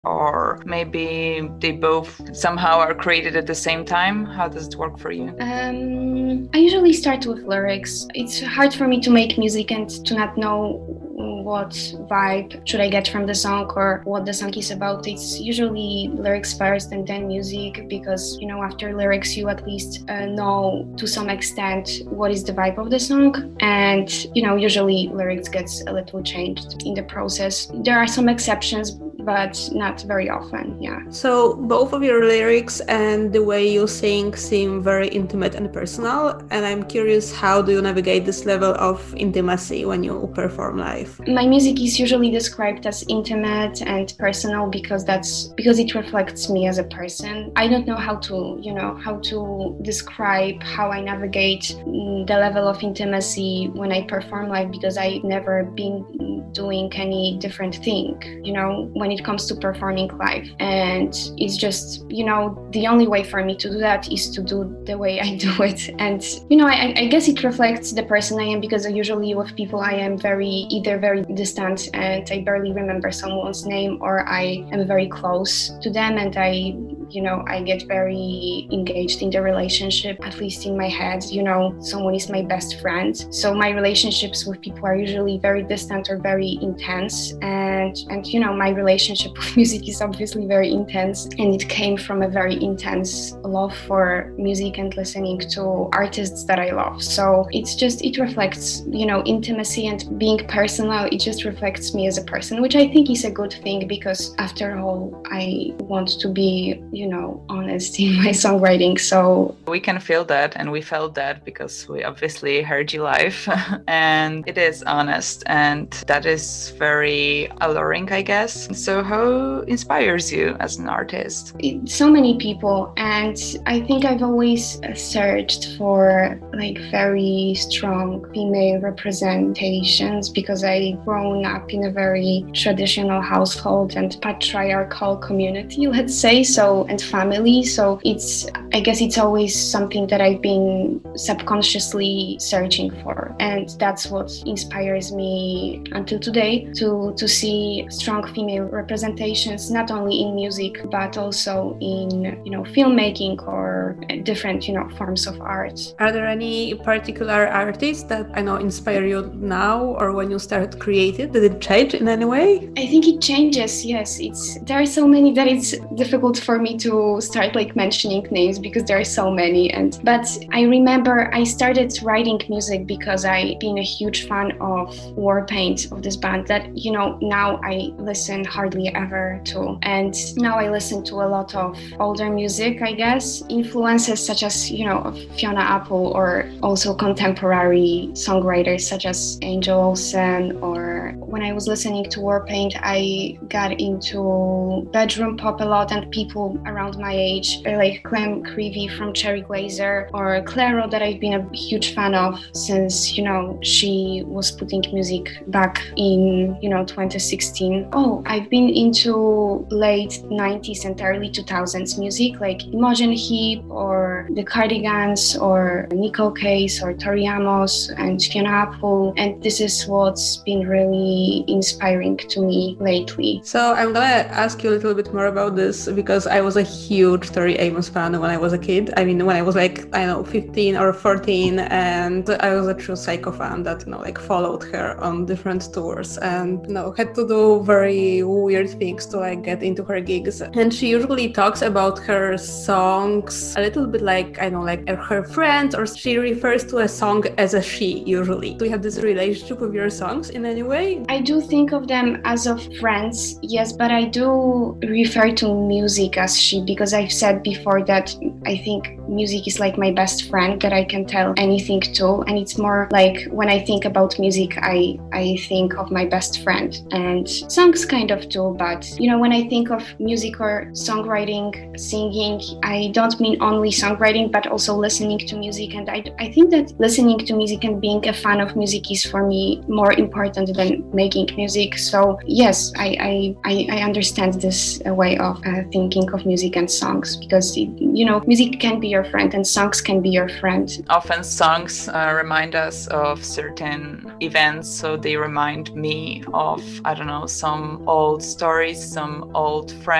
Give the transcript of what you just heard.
or maybe they both somehow are created at the same time? How does it work for you? I usually start with lyrics. It's hard for me to make music and to not know what vibe should I get from the song or what the song is about. It's usually lyrics first and then music, because after lyrics you at least know to some extent what is the vibe of the song, and usually lyrics gets a little changed in the process. There are some exceptions, but not very often. Yeah. So both of your lyrics and the way you sing seem very intimate and personal, and I'm curious, how do you navigate this level of intimacy when you perform live? My music is usually described as intimate and personal because it reflects me as a person. I don't know how to describe how I navigate the level of intimacy when I perform live, because I've never been doing any different thing, when it comes to performing live. And it's just, the only way for me to do that is to do the way I do it. And, I guess it reflects the person I am, because usually with people I am either very distant and I barely remember someone's name, or I am very close to them and I get very engaged in the relationship, at least in my head. Someone is my best friend. So my relationships with people are usually very distant or very intense. And my relationship with music is obviously very intense. And it came from a very intense love for music and listening to artists that I love. So it reflects, intimacy and being personal. It just reflects me as a person, which I think is a good thing, because after all, I want to be, honest in my songwriting. So we can feel that, and we felt that because we obviously heard you live and it is honest, and that is very alluring, I guess. So how inspires you as an artist? So many people, and I think I've always searched for very strong female representations, because I've grown up in a very traditional household and patriarchal community, let's say, and family. So I guess it's always something that I've been subconsciously searching for, and that's what inspires me until today, to see strong female representations, not only in music but also in filmmaking or different forms of art. Are there any particular artists that inspire you now, or when you started creating? Did it change in any way? I think it changes, yes. There are so many that it's difficult for me to start mentioning names, because there are so many. But I remember I started writing music because I've been a huge fan of Warpaint, of this band that now I listen hardly ever to, and now I listen to a lot of older music, I guess, influences such as Fiona Apple, or also contemporary songwriters such as Angel Olsen. Or when I was listening to Warpaint, I got into bedroom pop a lot, and people around my age like Clem Creevy from Cherry Glazer, or Clairo, that I've been a huge fan of since she was putting music back in 2016. I've been into late 90s and early 2000s music, like Imogen Heap or the Cardigans or Nicole Case or Tori Amos and Fiona Apple, and this is what's been really inspiring to me lately. So I'm gonna ask you a little bit more about this, because I was a huge Tori Amos fan when I was a kid. I mean, when I was 15 or 14, and I was a true psycho fan that followed her on different tours and had to do very weird things to get into her gigs. And she usually talks about her songs a little bit like her friend, or she refers to a song as a she usually. Do you have this relationship with your songs in any way? I do think of them as of friends, yes, but I do refer to music as she, because I've said before that I think music is like my best friend that I can tell anything to, and it's more like when I think about music, I think of my best friend, and songs kind of too. But when I think of music or songwriting, singing, I don't mean only songwriting but also listening to music. And I think that listening to music and being a fan of music is for me more important than when making music. So yes, I understand this way of thinking of music and songs, because music can be your friend and songs can be your friend. Often songs remind us of certain events, so they remind me of, I don't know, some old stories, some old friends